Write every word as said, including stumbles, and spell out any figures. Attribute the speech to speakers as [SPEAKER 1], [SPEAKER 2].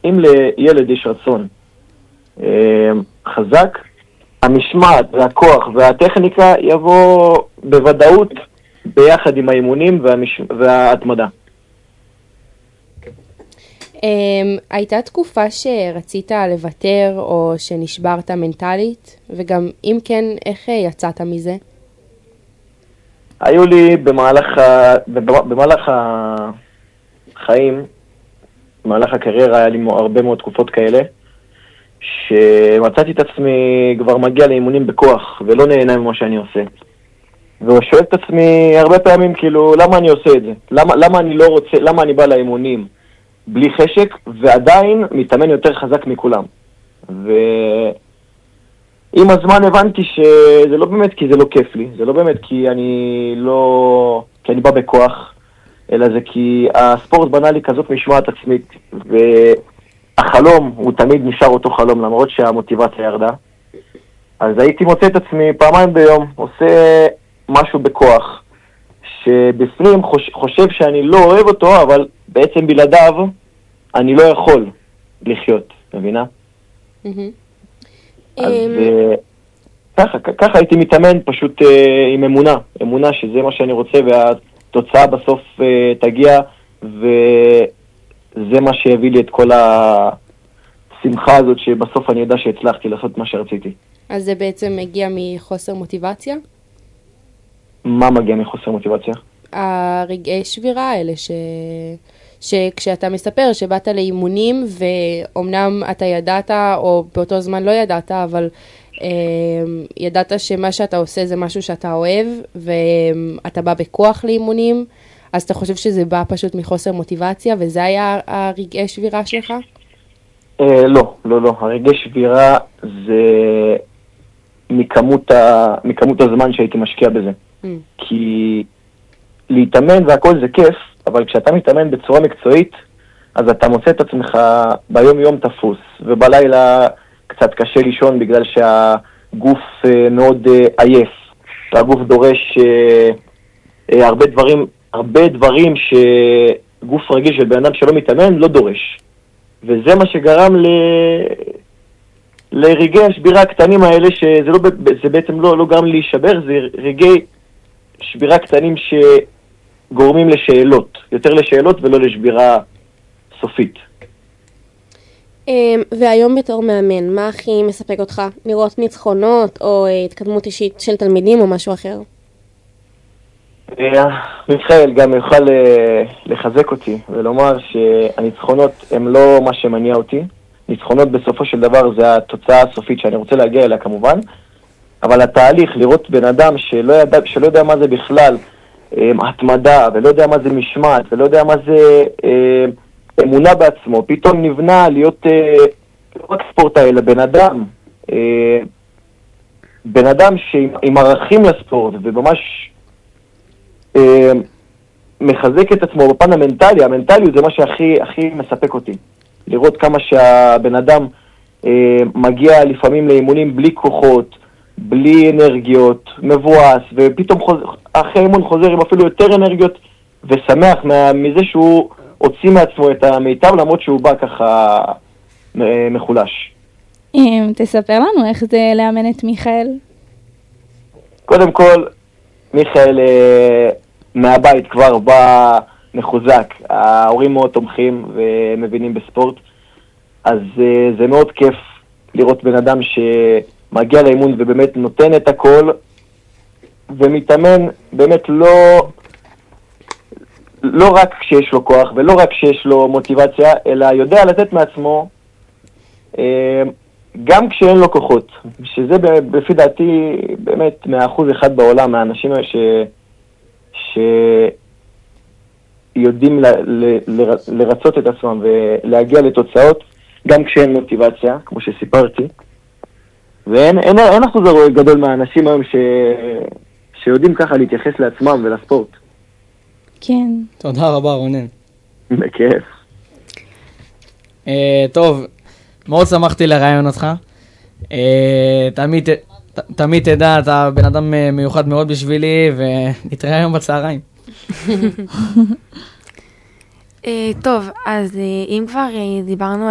[SPEAKER 1] אם לילד יש רצון אה, חזק, המשמעת והכוח והטכניקה יבוא בוודאות ביחד עם האימונים והמש... וההתמדה.
[SPEAKER 2] הייתה תקופה שרצית לוותר או שנשברת מנטלית, וגם אם כן, איך יצאת מזה?
[SPEAKER 1] היו לי במהלך, ה... במהלך החיים, במהלך הקריירה, היה לי הרבה מאוד תקופות כאלה, שמצאתי את עצמי כבר מגיע לאימונים בכוח, ולא נהנה ממה שאני עושה. ושואל את עצמי הרבה פעמים, כאילו, למה אני עושה את זה? למה, למה אני לא רוצה, למה אני בא לאימונים בלי חשק, ועדיין מתאמן יותר חזק מכולם? ועם הזמן הבנתי שזה לא באמת כי זה לא כיף לי, זה לא באמת כי אני לא, כי אני בא בכוח, אלא זה כי הספורט בנה לי כזאת משמעת עצמית, והחלום הוא תמיד נשאר אותו חלום, למרות שהמוטיבציה ירדה. אז הייתי מוצא את עצמי פעמיים ביום, עושה משהו בכוח, שבפנים חוש, חושב שאני לא אוהב אותו, אבל בעצם בלעדיו אני לא יכול לחיות, מבינה? אז ככה, ככה הייתי מתאמן פשוט עם אמונה, אמונה שזה מה שאני רוצה, והתוצאה בסוף תגיע, וזה מה שהביא לי את כל השמחה הזאת, שבסוף אני יודע שהצלחתי לעשות מה שרציתי.
[SPEAKER 2] אז זה בעצם מגיע מחוסר מוטיבציה?
[SPEAKER 1] מה מגיע מחוסר מוטיבציה?
[SPEAKER 2] הרגעי שבירה האלה, ש... שכשאתה מספר שבאת לאימונים, ואומנם אתה ידעת, או באותו זמן לא ידעת, אבל אה, ידעת שמה שאתה עושה זה משהו שאתה אוהב, ואתה בא בכוח לאימונים, אז אתה חושב שזה בא פשוט מחוסר מוטיבציה, וזה היה הרגעי שבירה שלך?
[SPEAKER 1] אה, לא, לא, לא. הרגעי שבירה זה מכמות, ה... מכמות הזמן שהייתי משקיע בזה. Mm. כי להתאמן והכל זה כיף, אבל כשאתה מתאמן בצורה מקצועית, אז אתה מוצא את עצמך ביום יום תפוס, ובלילה קצת קשה לישון בגלל שהגוף מאוד עייף, והגוף דורש הרבה דברים, הרבה דברים שגוף רגיל של בן אדם שלא מתאמן לא דורש. וזה מה שגרם ל... לרגעי השבירה הקטנים האלה, שזה לא, זה בעצם לא, לא גרם לי להישבר, זה רגעי שבירה קטנים שגורמים לשאלות, יותר לשאלות ולא לשבירה סופית.
[SPEAKER 2] והיום בתור מאמן, מה הכי מספק אותך? לראות ניצחונות או התקדמות אישית של תלמידים או משהו אחר?
[SPEAKER 1] מיכאל גם יוכל לחזק אותי ולומר שהניצחונות הם לא מה שמניע אותי. ניצחונות בסופו של דבר זה התוצאה הסופית שאני רוצה להגיע אליה כמובן, אבל התהליך לראות בן אדם שלא ידע, שלא יודע מה זה בכלל התמדה, ולא יודע מה זה משמעת, ולא יודע מה זה אמונה בעצמו, פתאום נבנה להיות לא רק ספורטאי, אלא בן אדם, בן אדם שעם ערכים לספורט, וממש מחזק את עצמו בפן המנטלי. המנטליות זה מה שהכי הכי מספק אותי. לראות כמה שהבן אדם מגיע לפעמים לאימונים בלי כוחות, בלי אנרגיות, מבואס, ופתאום חוז... אחרי אימון חוזר עם אפילו יותר אנרגיות, ושמח מזה שהוא הוציא מעצמו את המיטב, למרות שהוא בא ככה מחולש.
[SPEAKER 3] תספר לנו איך זה לאמן את מיכאל.
[SPEAKER 1] קודם כל, מיכאל מהבית כבר בא מחוזק. ההורים מאוד תומכים ומבינים בספורט, אז זה מאוד כיף לראות בן אדם שמגיע לאימון ובאמת נותן את הכל, ומתאמן באמת לא, לא רק כשיש לו כוח ולא רק כשיש לו מוטיבציה, אלא יודע לתת מעצמו גם כשאין לו כוחות, שזה לפי דעתי באמת מאחוז אחד בעולם, מהאנשים ש... שיודעים ל... ל... ל... לרצות את עצמם ולהגיע לתוצאות גם כשאין מוטיבציה, כמו שסיפרתי. ואין אין, אין אחוז גדול מהאנשים היום ש... שיודעים ככה להתייחס לעצמם ולספורט.
[SPEAKER 3] כן.
[SPEAKER 4] תודה רבה רונן.
[SPEAKER 1] בכיף.
[SPEAKER 4] אה, טוב, מאוד שמחתי לראיון אותך. אה, תמיד, ת, תמיד תדע, אתה בן אדם מיוחד מאוד בשבילי, ונתראה היום בצהריים.
[SPEAKER 5] טוב, אז אם כבר דיברנו